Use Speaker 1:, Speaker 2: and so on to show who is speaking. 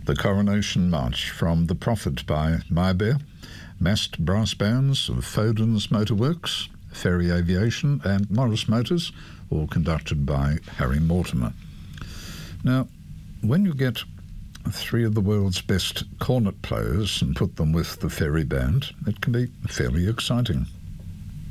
Speaker 1: The Coronation March from The Prophet by Meyerbeer, massed brass bands of Foden's Motorworks, Ferry Aviation and Morris Motors, all conducted by Harry Mortimer. Now, when you get three of the world's best cornet players and put them with the Ferry Band, it can be fairly exciting.